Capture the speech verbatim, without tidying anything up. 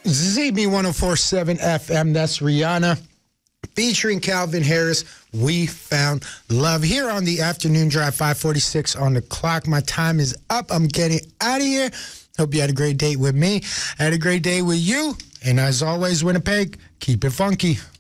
Z B one oh four point seven F M. That's Rihanna featuring Calvin Harris. We Found Love here on the afternoon drive. five forty-six on the clock. My time is up. I'm getting out of here. Hope you had a great date with me. I had a great day with you. And as always, Winnipeg, keep it funky.